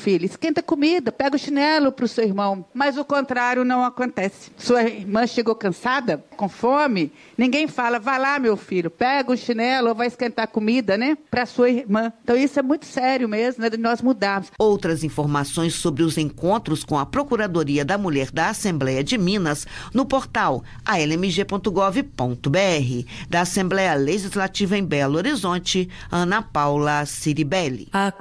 filho, esquenta comida, pega o chinelo pro seu irmão. Mas o contrário não acontece. Sua irmã chegou cansada, com fome, ninguém fala, vai lá, meu filho, pega o chinelo ou vai esquentar comida, né? Pra sua irmã. Então isso é muito sério mesmo, né? De nós mudarmos. Outras informações sobre os encontros com a Procuradoria da Mulher da Assembleia de Minas no portal almg.gov.br. Da Assembleia Legislativa em Belo Horizonte, Ana Paula Ciribelli.